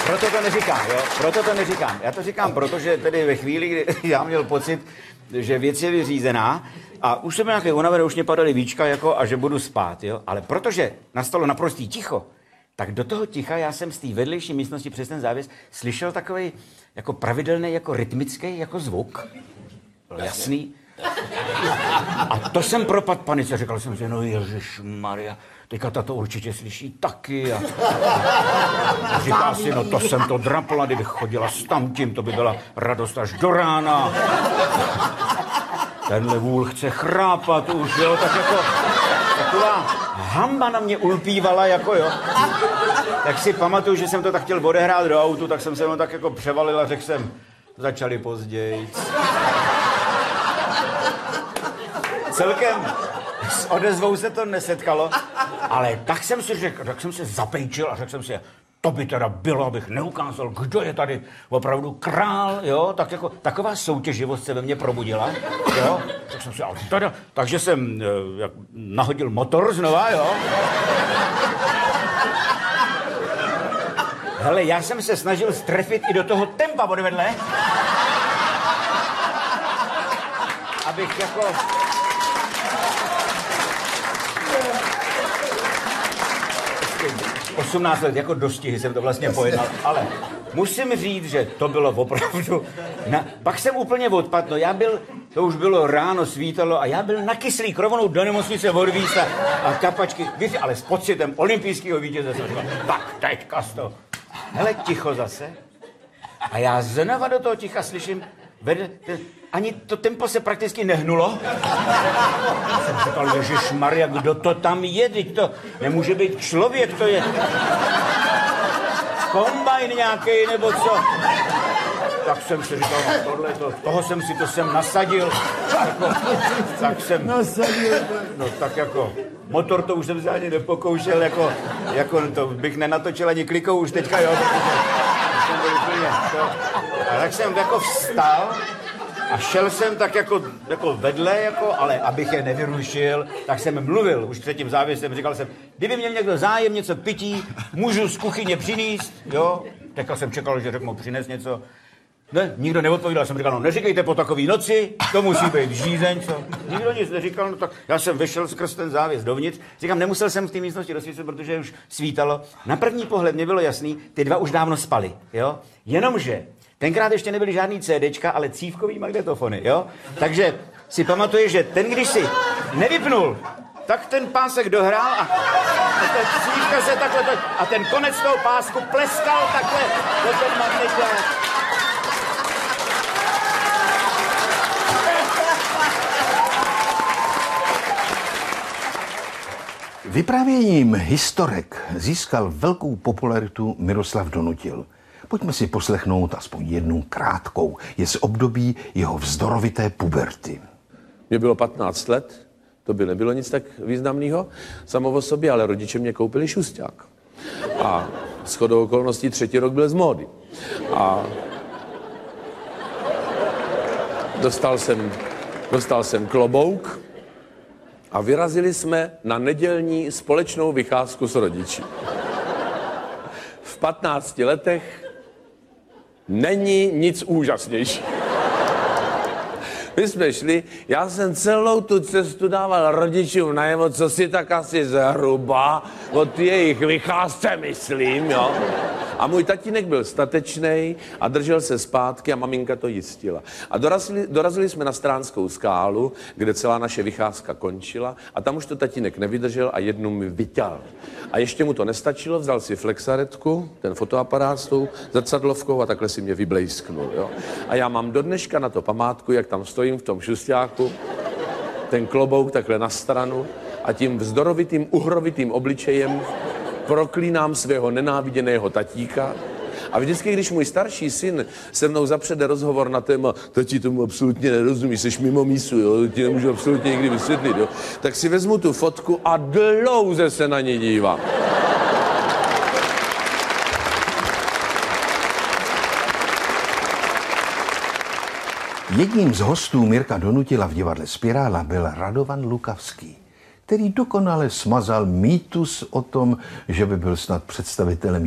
proto to neříkám, jo? Proto to neříkám. Já to říkám, protože tedy ve chvíli, kdy já měl pocit, že věc je vyřízená a už jsem nějaké unavené, už mě padaly víčka jako a že budu spát, jo? Ale protože nastalo naprostý ticho, tak do toho ticha já jsem z té vedlejší místnosti přes ten závěs slyšel takový jako pravidelný, jako rytmický jako zvuk. Byl jasný. A to jsem propadl panice. Říkal jsem si, no ježišmarja, teďka ta to určitě slyší taky. A říká si, no to jsem to drapla, kdybych chodila s tamtím, to by byla radost až do rána. Tenhle vůl chce chrápat už, jo, tak jako taková hamba na mě ulpívala, jako jo. Tak si pamatuju, že jsem to tak chtěl odehrát do autu, tak jsem se mu tak jako převalil a řekl jsem, začali později. Celkem s odezvou se to nesetkalo, ale tak jsem si řekl, tak jsem se zapejčil a řekl jsem si, to by teda bylo, abych neukázal, kdo je tady opravdu král, jo, tak jako taková soutěživost se ve mně probudila, jo, tak jsem si, teda, takže jsem nahodil motor znova, jo. Hele, já jsem se snažil strefit i do toho tempa odvedle, abych jako... 18 let, jako dostihy jsem to vlastně pojednal, ale musím říct, že to bylo opravdu... Pak jsem úplně odpadl, to už bylo ráno, svítalo a já byl na kyslík, rovnou do nemocnice odvízt a kapačky, víte, ale s pocitem olympijského vítěze jsem říkal, tak teďka to. Hele, ticho zase. A já znova do toho ticha slyším, ani to tempo se prakticky nehnulo. Jsem říkal, ježišmarja, kdo to tam je? Teď to nemůže být člověk, to je kombajn nějaký nebo co. Tak jsem si říkal, toho jsem si to sem nasadil. Tak jsem... Nasadil? No tak jako, motor to už jsem se ani nepokoušel, jako to bych nenatočil ani klikou už teďka, jo. A tak jsem jako vstal a šel jsem tak jako vedle, ale abych je nevyrušil, tak jsem mluvil už před tím závěsem, říkal jsem, kdyby měl někdo zájem něco pití, můžu z kuchyně přinést, jo. Teďka jsem čekal, že řeknou přines něco. Ne, nikdo neodpovídal, jsem říkal, no neříkejte po takový noci, to musí být žízeň, co? Nikdo nic neříkal, no tak já jsem vyšel skrz ten závěs dovnitř, říkám, nemusel jsem v té místnosti rozsvítit, protože už svítalo. Na první pohled mě bylo jasný, ty dva už dávno spali, jo? Jenomže tenkrát ještě nebyly žádný CDčka, ale cívkový magnetofony, jo? Takže si pamatuju, že ten, když si nevypnul, tak ten pásek dohrál a ta cívka se takhle, a ten konec toho pásku pleskal takhle do ten magneták. Vyprávěním historek získal velkou popularitu Miroslav Donutil. Pojďme si poslechnout aspoň jednu krátkou. Je z období jeho vzdorovité puberty. Mně bylo 15 let, to by nebylo nic tak významného samo o sobě, ale rodiče mě koupili šusťák. A shodou okolností 3. rok byl z módy. A dostal jsem klobouk a vyrazili jsme na nedělní společnou vycházku s rodiči. V 15 letech není nic úžasnější. My jsme šli, já jsem celou tu cestu dával rodičům najevo, co si tak asi zhruba od jejich vycházce myslím, jo. A můj tatínek byl statečnej a držel se zpátky a maminka to jistila. A dorazili jsme na Stránskou skálu, kde celá naše vycházka končila a tam už to tatínek nevydržel a jednu mi vyťal. A ještě mu to nestačilo, vzal si flexaretku, ten fotoaparát s tou zrcadlovkou a takhle si mě vyblejsknul, jo. A já mám do dneška na to památku, jak tam stojím v tom šusťáku, ten klobouk takhle na stranu a tím vzdorovitým, uhrovitým obličejem proklínám svého nenáviděného tatíka. A vždycky, když můj starší syn se mnou zapřede rozhovor na téma tati, tomu absolutně nerozumíš, jsi mimo mísu, jo, ti nemůžu absolutně nikdy vysvětlit, jo, tak si vezmu tu fotku a dlouze se na ní dívám. Jedním z hostů Mirka Donutila v divadle Spirála byl Radovan Lukavský, který dokonale smazal mýtus o tom, že by byl snad představitelem